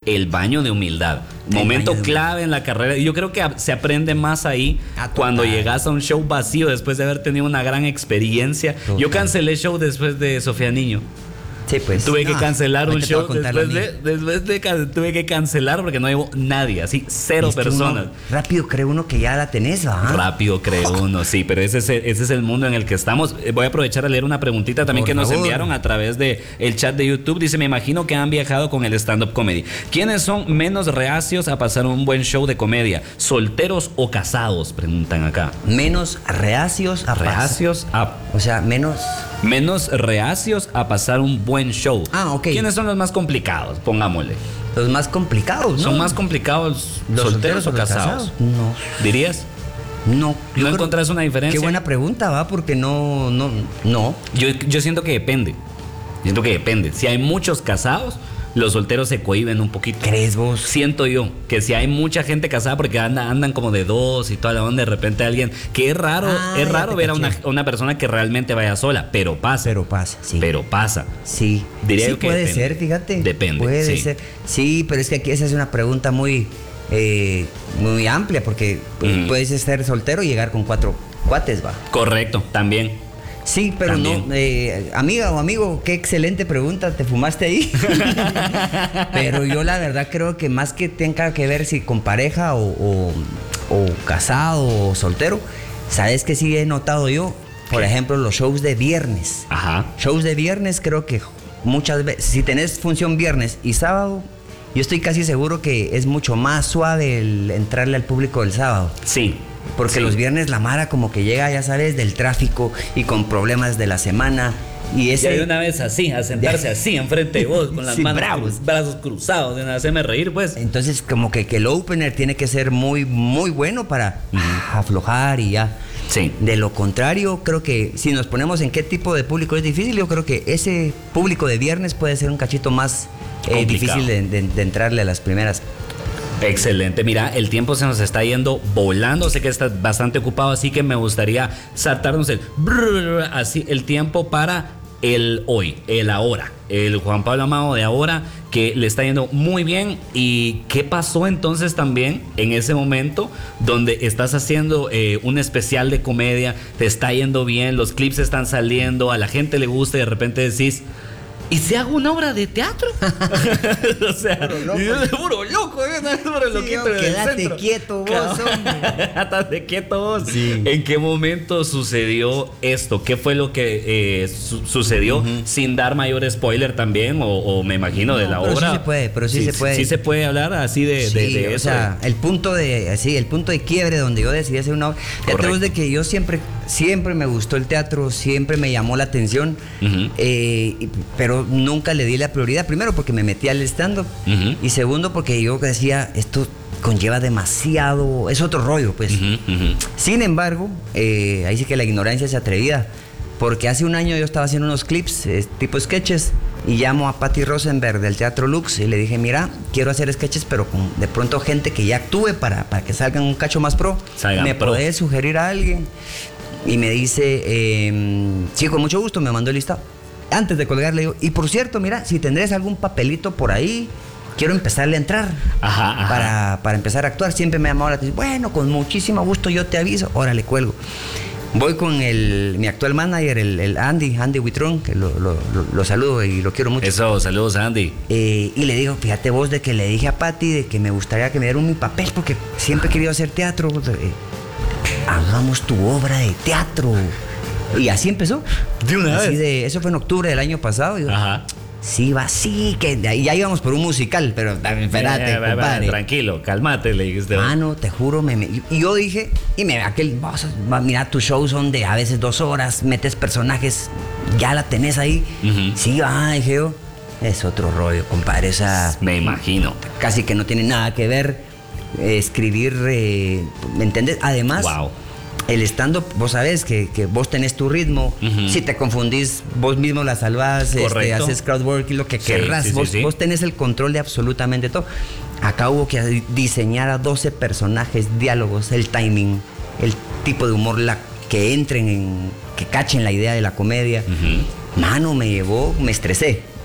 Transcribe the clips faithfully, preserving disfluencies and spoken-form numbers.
el baño de humildad. El momento clave en la carrera. Yo creo que se aprende más ahí ah, cuando llegas a un show vacío después de haber tenido una gran experiencia. Total. Yo cancelé show después de Sofía Niño. Sí, pues. Tuve no, que cancelar un show después de, después de tuve que cancelar porque no llevo nadie, así cero es personas. Uno, rápido cree uno que ya la tenés, ¿va? Rápido cree uno, sí, pero ese es, el, ese es el mundo en el que estamos. Voy a aprovechar a leer una preguntita también Por que favor. nos enviaron a través de el chat de YouTube. Dice, me imagino que han viajado con el stand-up comedy. ¿Quiénes son menos reacios a pasar un buen show de comedia? ¿Solteros o casados? Preguntan acá. Menos reacios a Reacios a... O sea, menos... Menos reacios a pasar un buen show. Ah, ok. ¿Quiénes son los más complicados? Pongámosle. Los más complicados, ¿no? ¿Son más complicados los solteros, solteros o casados? casados? No. ¿Dirías? No. ¿No encontrás una diferencia? Qué buena pregunta, va, porque no, no, no. Yo, yo siento que depende. Siento que depende. Si hay muchos casados, los solteros se cohíben un poquito. ¿Crees vos? Siento yo que si hay mucha gente casada porque anda, andan como de dos y toda la onda, de repente alguien, que es raro, ah, es raro ver a una, una persona que realmente vaya sola, pero pasa. Pero pasa, sí. Pero pasa. Sí. Diría sí, yo que puede depende. ser, fíjate. Depende. Puede sí. ser. Sí, pero es que aquí esa es una pregunta muy, eh, muy amplia porque mm. puedes ser soltero y llegar con cuatro cuates, va. Correcto, también. Sí, pero También. no, eh, amiga o amigo, qué excelente pregunta, te fumaste ahí. Pero yo la verdad creo que más que tenga que ver si con pareja o, o, o casado o soltero, ¿sabes qué sí he notado yo? Por ¿Qué? ejemplo, los shows de viernes. Ajá. Shows de viernes creo que muchas veces, si tenés función viernes y sábado, yo estoy casi seguro que es mucho más suave el entrarle al público del sábado. Sí. Porque sí. los viernes la mara como que llega, ya sabes, del tráfico y con problemas de la semana. Y ese... Y de una vez así, a sentarse de... así enfrente de vos, con las sí, manos, bravos. Los brazos cruzados, de hacerme reír, pues. Entonces, como que, que el opener tiene que ser muy, muy bueno para uh-huh. aflojar y ya. Sí. De lo contrario, creo que si nos ponemos en qué tipo de público es difícil, yo creo que ese público de viernes puede ser un cachito más eh, difícil de, de, de entrarle a las primeras. Excelente, mira, el tiempo se nos está yendo volando, sé que estás bastante ocupado, así que me gustaría saltarnos el brrr, así el tiempo para el hoy, el ahora, el Juan Pablo Amado de ahora, que le está yendo muy bien. ¿Y qué pasó entonces también en ese momento donde estás haciendo eh, un especial de comedia, te está yendo bien, los clips están saliendo, a la gente le gusta y de repente decís, ¿y si hago una obra de teatro? O sea, puro loco, yo, puro loco, ¿eh? Puro sí, loquito. Yo, quédate quieto vos, hombre. Quédate quieto vos. Sí. ¿En qué momento sucedió esto? ¿Qué fue lo que eh, su- sucedió? Uh-huh. Sin dar mayor spoiler también, o, o me imagino no, de la pero obra. Sí se puede, pero sí, sí se puede. Sí se puede hablar así de, sí, de, de o eso. sea, el punto de, así, el punto de quiebre donde yo decidí hacer una obra. Teatro es de que yo siempre, siempre me gustó el teatro, siempre me llamó la atención, uh-huh. eh, pero nunca le di la prioridad, primero porque me metí al stand-up uh-huh. y segundo porque yo decía, esto conlleva demasiado, es otro rollo, pues. Uh-huh, uh-huh. Sin embargo, eh, ahí sí que la ignorancia es atrevida, porque hace un año yo estaba haciendo unos clips, eh, tipo sketches, y llamo a Patty Rosenberg del Teatro Lux y le dije, mira, quiero hacer sketches, pero con de pronto gente que ya actúe para, para que salgan un cacho más pro. Salgan ¿Me pro. podés sugerir a alguien? Y me dice, eh, sí, con mucho gusto, me mandó el listado. Antes de colgar le digo, y por cierto, mira, si tendrás algún papelito por ahí, quiero empezarle a entrar. Ajá, ajá. Para, para empezar a actuar. Siempre me ha llamado la atención. Bueno, con muchísimo gusto yo te aviso. Órale, cuelgo. Voy con el, mi actual manager, el, el Andy, Andy Huitrón, que lo, lo, lo, lo saludo y lo quiero mucho. Eso, saludos Andy. Eh, y le digo, fíjate vos de que le dije a Patty de que me gustaría que me dieran mi papel porque siempre he querido hacer teatro. Eh, hagamos tu obra de teatro. Y así empezó. De una así vez. De, eso fue en octubre del año pasado. Y yo, ajá. Sí, va, sí, que de ahí ya íbamos por un musical, pero espérate, eh, compadre. Tranquilo, cálmate, le dijiste. Mano, te juro, me, me, y yo dije, y me aquel, vas, vas, mira, tus shows son de a veces dos horas, metes personajes, ya la tenés ahí. Uh-huh. Sí, va, dije yo, es otro rollo, compadre, o sea. Me imagino. Casi que no tiene nada que ver eh, escribir, eh, ¿me entiendes? Además. Wow. El stand-up, vos sabés que, que vos tenés tu ritmo. Uh-huh. Si te confundís, vos mismo la salvás, este, haces crowdwork y lo que sí, querrás. Sí, vos, sí, sí. vos tenés el control de absolutamente todo. Acá hubo que diseñar a doce personajes, diálogos, el timing, el tipo de humor, la, que entren, en, que cachen la idea de la comedia. Uh-huh. Mano, me llevó, me estresé.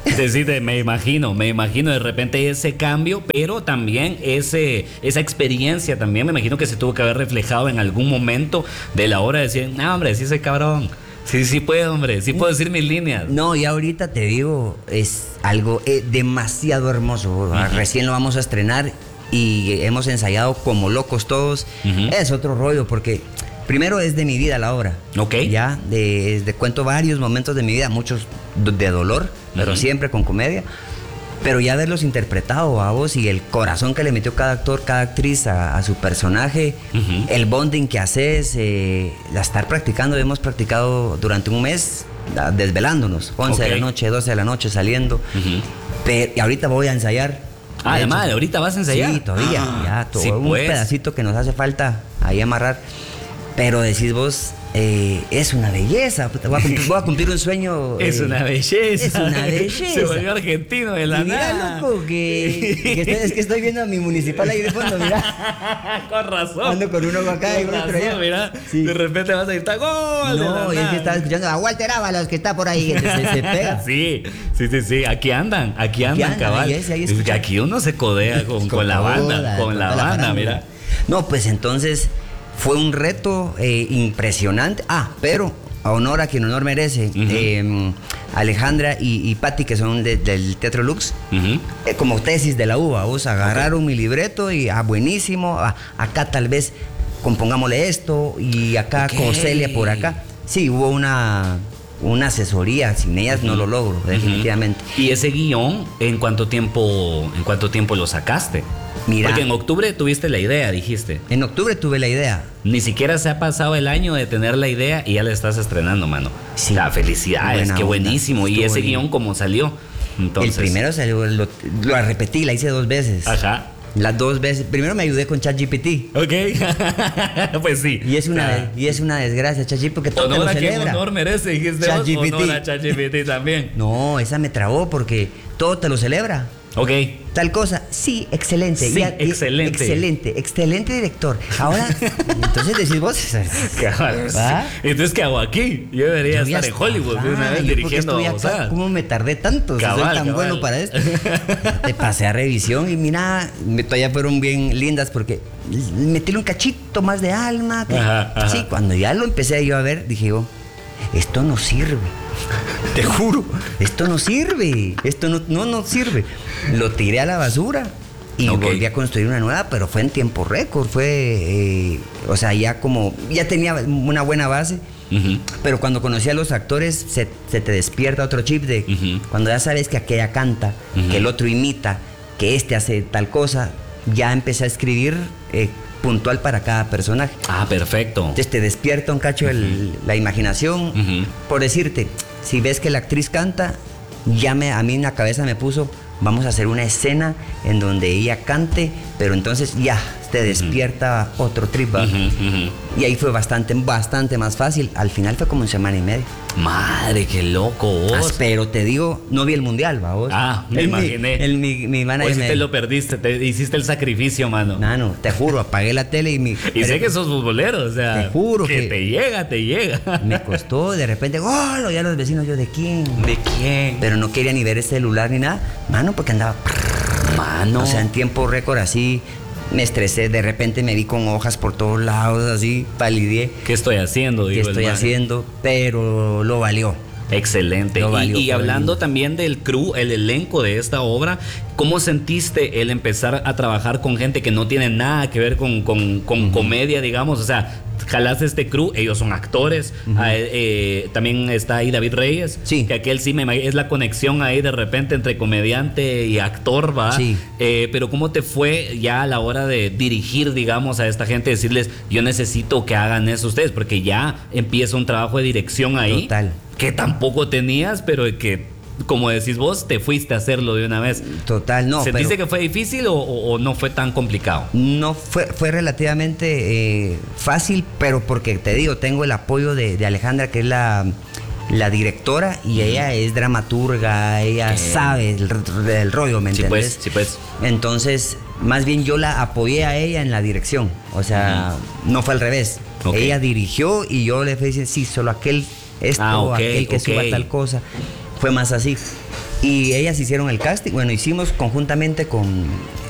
Sí, sí, te- me imagino, me imagino de repente ese cambio, pero también ese, esa experiencia también me imagino que se tuvo que haber reflejado en algún momento de la hora de decir, no, hombre, sí soy cabrón. Sí, sí puedo, hombre, sí puedo decir mis líneas. No, y ahorita te digo, es algo eh, demasiado hermoso. Uh-huh. Recién lo vamos a estrenar y hemos ensayado como locos todos. Uh-huh. Es otro rollo porque primero es de mi vida la obra. Ok. Ya, de, de cuento varios momentos de mi vida, muchos de dolor, uh-huh. pero siempre con comedia. Pero ya verlos interpretado a vos y el corazón que le metió cada actor, cada actriz a, a su personaje, uh-huh. el bonding que haces, eh, la estar practicando, hemos practicado durante un mes, desvelándonos, once okay. de la noche, doce de la noche saliendo. Uh-huh. Pero, y ahorita voy a ensayar. Ah, además, ¿ahorita vas a ensayar? Sí, todavía, ah, ya, todo, sí, un pues. pedacito que nos hace falta ahí amarrar. Pero decís vos, eh, es una belleza, voy a cumplir, voy a cumplir un sueño. Es eh, una belleza. Es una belleza. Se volvió argentino de la y mira, nada. loco, que, que estoy, es que estoy viendo a mi municipal ahí de fondo, mira. Con razón. Ando con uno acá y otro allá. Mira, sí. De repente vas a gritar gol. No, y es que estaba escuchando a Walter Ábalos que está por ahí, que se, se pega. Sí, sí, sí, sí. Aquí andan, aquí andan, aquí andan cabal. Ahí es, ahí es que aquí uno se codea con, con, con la banda, toda, con la banda, la mira. No, pues entonces fue un reto eh, impresionante. Ah, pero a honor a quien honor merece. Uh-huh. eh, Alejandra y, y Patti, que son de, del Teatro Lux, uh-huh. eh, como tesis de la U B A, vos agarraron okay. mi libreto y ah, buenísimo. Ah, acá tal vez compongámosle esto y acá okay. con Celia por acá. Sí, hubo una, una asesoría. Sin ellas uh-huh. no lo logro, definitivamente. Uh-huh. ¿Y ese guión, en cuánto tiempo, en cuánto tiempo lo sacaste? Mira, porque en octubre tuviste la idea, dijiste. En octubre tuve la idea. Ni siquiera se ha pasado el año de tener la idea y ya la estás estrenando, mano. Sí. La felicidades, buena qué buenísimo. Estuvo y ese bien. Guión, ¿cómo salió? Entonces, el primero salió, lo, lo repetí, la hice dos veces. Ajá. Las dos veces. Primero me ayudé con ChatGPT. Ok. Pues sí. Y es una, ah. y es una desgracia, ChatGPT, porque todo honor te lo celebra. Honor merece, dijiste ChatGPT. Honor a ChatGPT también. No, esa me trabó porque todo te lo celebra. Ok. Tal cosa, sí, excelente. Sí, ya, excelente. Excelente, excelente director. Ahora, entonces decís vos. ¿Va? Entonces, ¿qué hago aquí? Yo debería yo estar en Hollywood de una vez dirigiendo a ¿Cómo me tardé tanto? Cabal, si soy tan cabal. bueno para esto. Te pasé a revisión y mira, todavía fueron bien lindas porque metí un cachito más de alma. Que, ajá, ajá. Sí, cuando ya lo empecé yo a ver, dije yo, esto no sirve. Te juro, esto no sirve, esto no, no, no sirve. Lo tiré a la basura y okay. volví a construir una nueva, pero fue en tiempo récord, fue, eh, o sea, ya como, ya tenía una buena base, uh-huh. pero cuando conocí a los actores se, se te despierta otro chip de, uh-huh. cuando ya sabes que aquella canta, uh-huh. que el otro imita, que este hace tal cosa, ya empecé a escribir eh, puntual para cada personaje. Ah, perfecto. Entonces te despierta un cacho el, uh-huh. la imaginación. Uh-huh. Por decirte, si ves que la actriz canta, ya me, a mí en la cabeza me puso, vamos a hacer una escena en donde ella cante, pero entonces ya te despierta uh-huh. otro trip. Uh-huh, uh-huh. Y ahí fue bastante, bastante más fácil. Al final fue como en semana y media. Madre, qué loco vos. Ah, pero te digo, no vi el mundial, va vos. Ah, me el, imaginé. El, mi, mi manager. Hoy sí te lo perdiste, te hiciste el sacrificio, mano. Mano, te juro, apagué la tele y mi. Y sé que sos futbolero, o sea. Te juro que. que te llega, te llega. Me costó, de repente, ¡oh! Ya los vecinos, yo, ¿de quién? ¿De quién? Pero no quería ni ver el celular ni nada. Mano, porque andaba. Mano. O sea, en tiempo récord así. Me estresé, de repente me vi con hojas por todos lados, así, palideé. ¿Qué estoy haciendo? ¿Qué estoy haciendo? Pero lo valió. Excelente. Lo valió, y, y hablando también del crew, el elenco de esta obra, ¿cómo sentiste el empezar a trabajar con gente que no tiene nada que ver con, con, con uh-huh. comedia, digamos? O sea, jalaste este crew, ellos son actores. Uh-huh. ah, eh, también está ahí David Reyes. Sí. Que aquel sí me imagino, es la conexión ahí de repente entre comediante y actor, ¿va? Sí. Eh, pero ¿cómo te fue ya a la hora de dirigir, digamos, a esta gente? Decirles, yo necesito que hagan eso ustedes, porque ya empieza un trabajo de dirección ahí. Total. Que tampoco tenías, pero que, como decís vos, te fuiste a hacerlo de una vez. Total, no. ¿Sentiste pero, que fue difícil o, o, o no fue tan complicado? No, fue, fue relativamente eh, fácil, pero porque te digo, tengo el apoyo de, de Alejandra, que es la, la directora, y uh-huh. ella es dramaturga, ella ¿Qué? sabe el, el rollo, ¿me sí, entiendes? Pues, sí, pues. Entonces, más bien yo la apoyé a ella en la dirección. O sea, uh-huh. no fue al revés. Okay. Ella dirigió y yo le dije, sí, solo aquel... esto, ah, okay, aquel que okay. suba tal cosa, fue más así. Y ellas hicieron el casting, bueno, hicimos conjuntamente con,